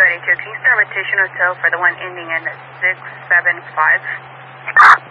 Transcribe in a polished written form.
Flight 82, can you start rotation hotel for the one ending in 675?